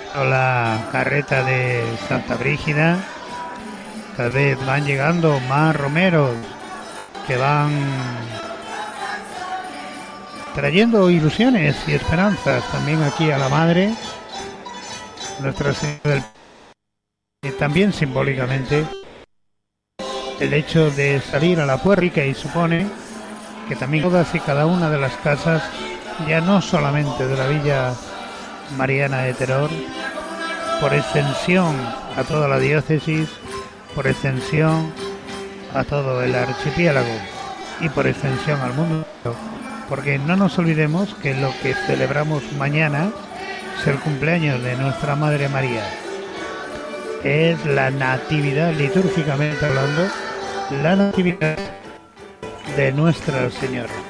la carreta de Santa Brígida. Tal vez van llegando más romeros que van trayendo ilusiones y esperanzas también aquí a la Madre, Nuestra Señora del... Y también simbólicamente el hecho de salir a la puerta y supone que también todas y cada una de las casas, ya no solamente de la Villa Mariana de Teror, por extensión a toda la diócesis, por extensión a todo el archipiélago y por extensión al mundo, porque no nos olvidemos que lo que celebramos mañana es el cumpleaños de nuestra Madre María, es la natividad, litúrgicamente hablando, la natividad de Nuestra Señora.